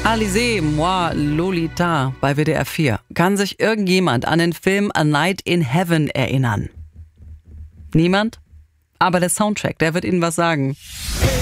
Alizée, moi, Lolita bei WDR 4. Kann sich irgendjemand an den Film A Night in Heaven erinnern? Niemand? Aber der Soundtrack, der wird Ihnen was sagen.